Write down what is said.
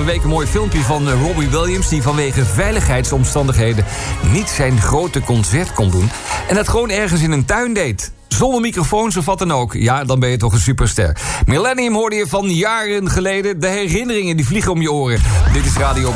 afgelopen week een mooi filmpje van Robbie Williams... die vanwege veiligheidsomstandigheden niet zijn grote concert kon doen... en dat gewoon ergens in een tuin deed. Zonder microfoons of wat dan ook. Ja, dan ben je toch een superster. Millennium hoorde je van jaren geleden. De herinneringen die vliegen om je oren. Dit is Radio